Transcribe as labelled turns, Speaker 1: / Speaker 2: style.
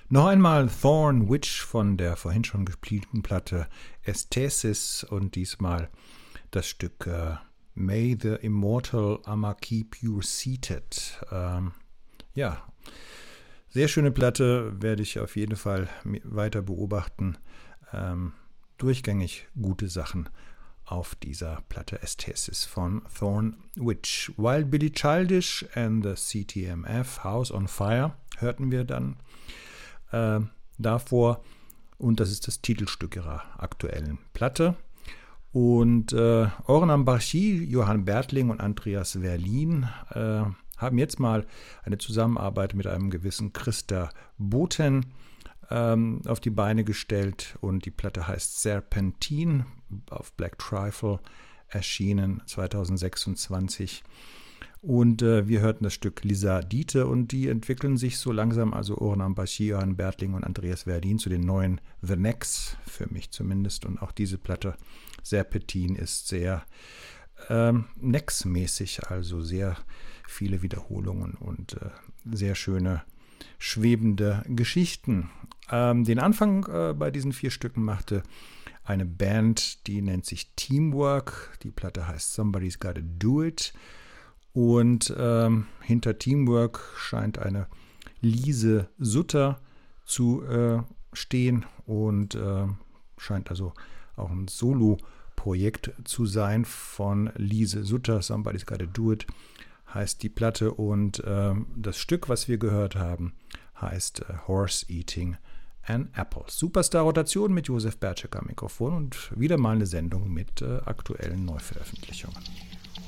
Speaker 1: Noch einmal Thorn Witch von der vorhin schon gespielten Platte Aesthesis und diesmal das Stück May the Immortal Amma Keep You Seated. Ja, sehr schöne Platte, werde ich auf jeden Fall weiter beobachten. Durchgängig gute Sachen auf dieser Platte Aesthesis von Thorn Witch. Wild Billy Childish and the CTMF House on Fire hörten wir dann davor, und das ist das Titelstück ihrer aktuellen Platte. Und Orhan Barchi, Johann Bertling und Andreas Werlin haben jetzt mal eine Zusammenarbeit mit einem gewissen Christa Boten auf die Beine gestellt, und die Platte heißt Serpentine, auf Black Trifle erschienen 2026. Und wir hörten das Stück Lisa Diete, und die entwickeln sich so langsam, also Orhan Barchi, Johann Bertling und Andreas Werlin, zu den neuen The Necks, für mich zumindest. Und auch diese Platte Serpentine ist sehr Necks-mäßig, also sehr viele Wiederholungen und sehr schöne schwebende Geschichten. Den Anfang bei diesen 4 Stücken machte eine Band, die nennt sich Teamwork. Die Platte heißt Somebody's Gotta Do It. Und hinter Teamwork scheint eine Lise Sutter zu stehen und scheint also auch ein Solo-Projekt zu sein von Lise Sutter. Somebody's Gotta Do It heißt die Platte, und das Stück, was wir gehört haben, heißt Horse Eating an Apple. Superstar-Rotation mit Josef Bertschek am Mikrofon und wieder mal eine Sendung mit aktuellen Neuveröffentlichungen.